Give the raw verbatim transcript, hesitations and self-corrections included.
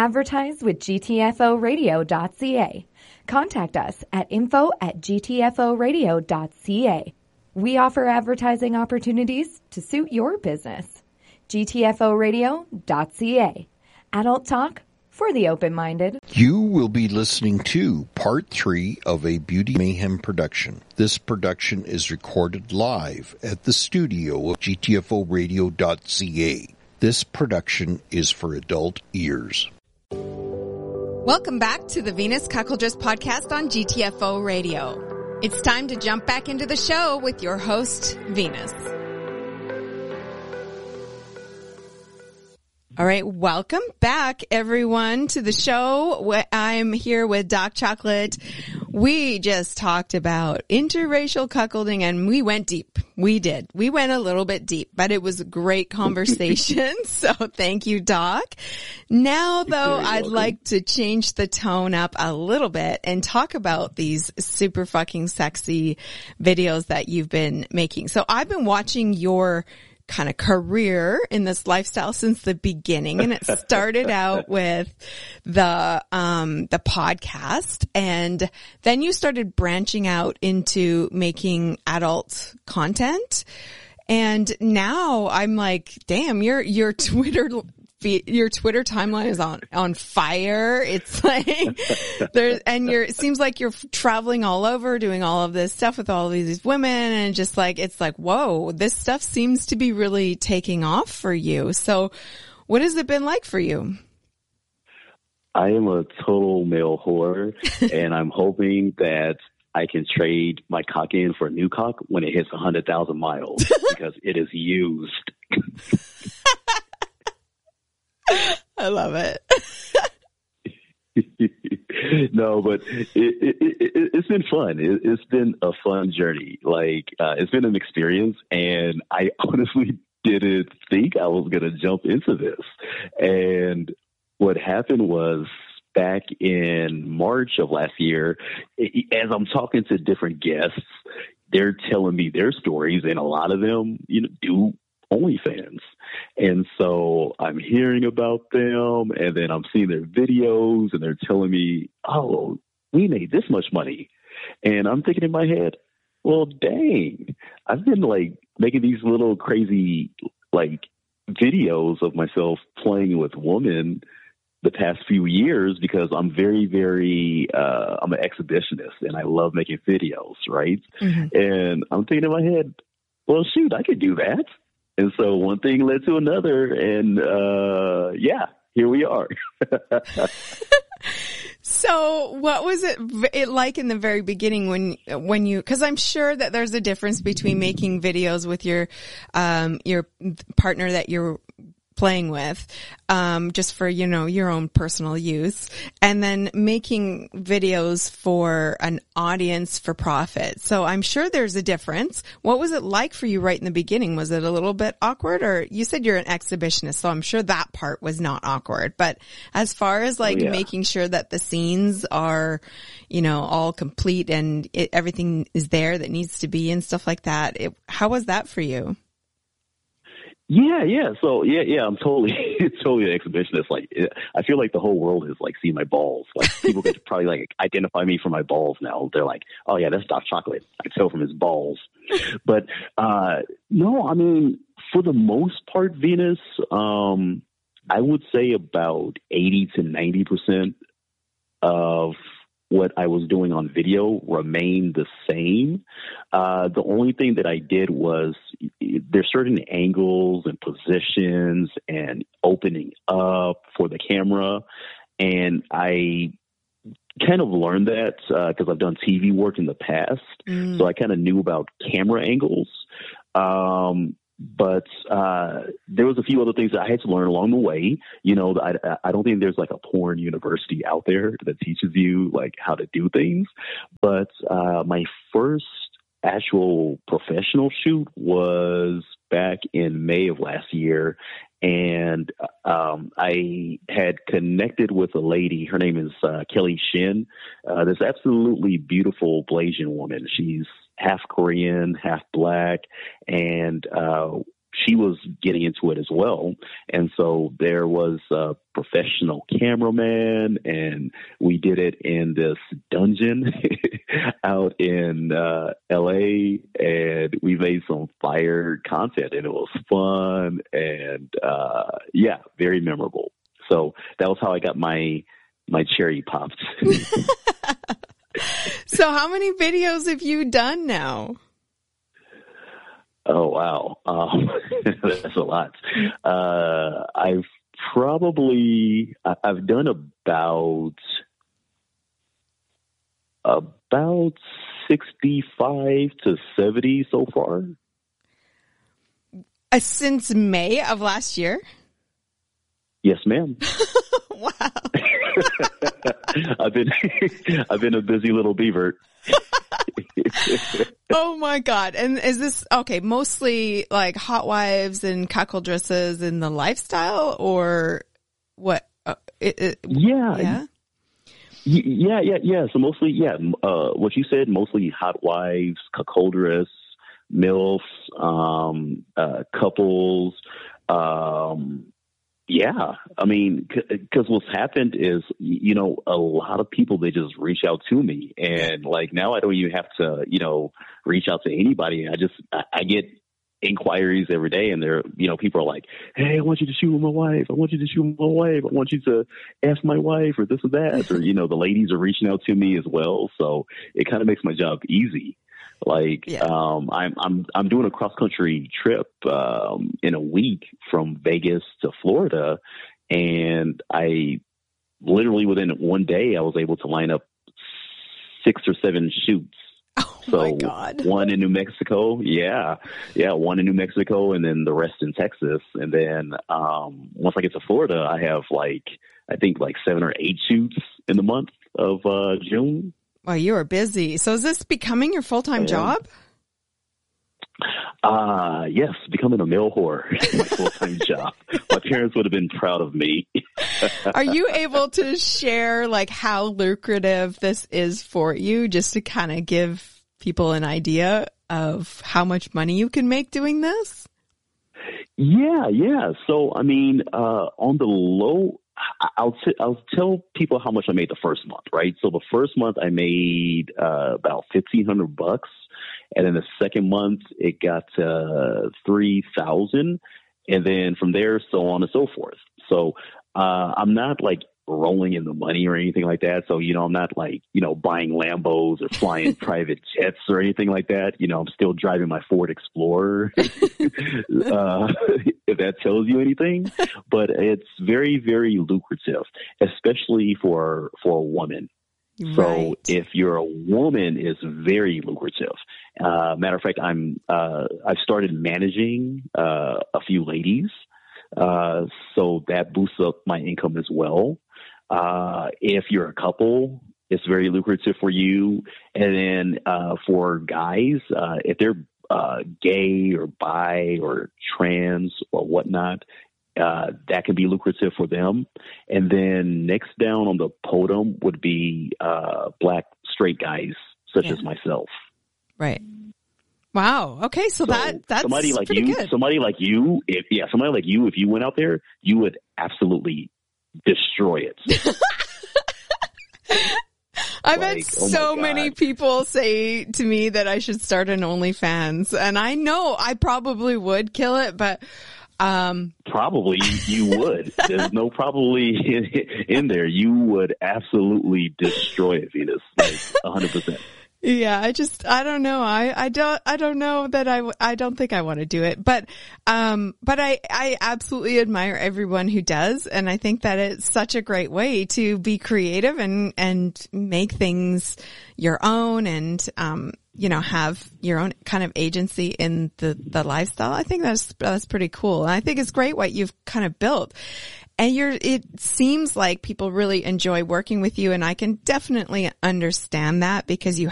Advertise with G T F O radio dot C A. Contact us at info at G T F O radio dot C A. We offer advertising opportunities to suit your business. G T F O radio dot C A. Adult talk for the open-minded. You will be listening to part three of a Beauty Mayhem production. This production is recorded live at the studio of G T F O radio dot C A. This production is for adult ears. Welcome back to the Venus Cuckoldress podcast on G T F O Radio. It's time to jump back into the show with your host, Venus. All right, welcome back, everyone, to the show. I'm here with Doc Chocolate. We just talked about interracial cuckolding, and we went deep. We did. We went a little bit deep, but it was a great conversation. So thank you, Doc. Now, though, I'd like to change the tone up a little bit and talk about these super fucking sexy videos that you've been making. So I've been watching your kind of career in this lifestyle since the beginning, and it started out with the um the podcast, and then you started branching out into making adult content, and now I'm like, damn, your your Twitter your Twitter timeline is on on fire. It's like there, and you're it seems like you're traveling all over doing all of this stuff with all of these women, and just like it's like, whoa, this stuff seems to be really taking off for you. So what has it been like for you? I am a total male whore, and I'm hoping that I can trade my cock in for a new cock when it hits one hundred thousand miles because it is used. I love it. No, but it, it, it, it's been fun. It, it's been a fun journey. Like, uh, it's been an experience, and I honestly didn't think I was going to jump into this. And what happened was, back in March of last year, as I'm talking to different guests, they're telling me their stories, and a lot of them, you know, do OnlyFans. And so I'm hearing about them, and then I'm seeing their videos, and they're telling me, oh, we made this much money. And I'm thinking in my head, well, dang, I've been like making these little crazy like videos of myself playing with women the past few years because I'm very, very, uh, I'm an exhibitionist, and I love making videos, right? Mm-hmm. And I'm thinking in my head, well, shoot, I could do that. And so one thing led to another, and uh, yeah, here we are. So what was it, it like in the very beginning when when you, because I'm sure that there's a difference between making videos with your um, your partner that you're playing with, um, just for, you know, your own personal use, and then making videos for an audience for profit. So I'm sure there's a difference. What was it like for you right in the beginning? Was it a little bit awkward? Or you said you're an exhibitionist, so I'm sure that part was not awkward. But as far as like oh, yeah. making sure that the scenes are, you know, all complete and it, everything is there that needs to be and stuff like that, it, how was that for you? Yeah, yeah. So yeah, yeah. I'm totally, totally an exhibitionist. Like, I feel like the whole world is like seeing my balls. Like, people could probably like identify me from my balls now. They're like, oh yeah, that's Doc Chocolate. I can tell from his balls. But uh, no, I mean, for the most part, Venus, um, I would say about eighty to ninety percent of what I was doing on video remained the same. Uh, the only thing that I did was there's certain angles and positions and opening up for the camera. And I kind of learned that because uh, I've done T V work in the past. Mm. So I kind of knew about camera angles. Um, But uh, there was a few other things that I had to learn along the way. You know, I, I don't think there's like a porn university out there that teaches you like how to do things. But uh, my first actual professional shoot was back in May of last year. And um, I had connected with a lady. Her name is uh, Kelly Shin. Uh, this absolutely beautiful Blasian woman. She's half Korean, half black. And uh, she was getting into it as well. And so there was a professional cameraman, and we did it in this dungeon out in uh, L A, and we made some fire content, and it was fun and uh, yeah, very memorable. So that was how I got my my cherry popped. So how many videos have you done now? Oh, wow. Um, that's a lot. Uh, I've probably, I've done about, about sixty-five to seventy so far. Uh, since May of last year? Yes, ma'am. Wow. I've been, I've been a busy little beaver. Oh my God. And is this, okay, mostly like hot wives and cuckoldresses in the lifestyle, or what? Uh, it, it, yeah. Yeah. Yeah. Yeah. Yeah. So mostly, yeah. Uh, what you said, mostly hot wives, cuckoldress, MILFs, um, uh, couples, um, yeah, I mean, because what's happened is, you know, a lot of people, they just reach out to me, and like now I don't even have to, you know, reach out to anybody. I just, I, I get inquiries every day, and they're, you know, people are like, hey, I want you to shoot with my wife. I want you to shoot with my wife. I want you to ask my wife or this or that. Or, you know, the ladies are reaching out to me as well. So it kind of makes my job easy. Like, yeah. um, I'm, I'm, I'm doing a cross country trip, um, in a week from Vegas to Florida. And I literally within one day, I was able to line up six or seven shoots. Oh so my God. One in New Mexico. Yeah. Yeah. One in New Mexico, and then the rest in Texas. And then, um, once I get to Florida, I have like, I think like seven or eight shoots in the month of, uh, June. Well, you are busy. So is this becoming your full-time job? Uh, yes, becoming a mail whore is my full-time job. My parents would have been proud of me. Are you able to share like how lucrative this is for you, just to kind of give people an idea of how much money you can make doing this? Yeah, yeah. So, I mean, uh, on the low, I'll t- I'll tell people how much I made the first month, right? So the first month I made uh, about fifteen hundred bucks, and then the second month it got uh, three thousand, and then from there so on and so forth. So uh, I'm not like rolling in the money or anything like that. So, you know, I'm not like, you know, buying Lambos or flying private jets or anything like that. You know, I'm still driving my Ford Explorer, uh, if that tells you anything. But it's very, very lucrative, especially for, for a woman. Right. So if you're a woman, it's very lucrative. Uh, matter of fact, I'm, uh, I've started managing, uh, a few ladies. Uh, so that boosts up my income as well. Uh, if you're a couple, it's very lucrative for you. And then, uh, for guys, uh, if they're, uh, gay or bi or trans or whatnot, uh, that can be lucrative for them. And then next down on the podium would be, uh, black straight guys such yeah. as myself. Right. Wow. Okay. So, so that, that's somebody like pretty you, good. somebody like you, if, yeah, somebody like you, if you went out there, you would absolutely destroy it. I've like, had so oh many people say to me that I should start an OnlyFans, and I know I probably would kill it, but um probably you would. There's no probably in, in there. You would absolutely destroy it, Venus, like one hundred percent. Yeah, I just, I don't know. I, I don't, I don't know that I, I don't think I want to do it, but, um, but I, I absolutely admire everyone who does. And I think that it's such a great way to be creative and, and make things your own and, um, you know, have your own kind of agency in the, the lifestyle. I think that's, that's pretty cool. And I think it's great what you've kind of built. And you're, it seems like people really enjoy working with you, and I can definitely understand that because you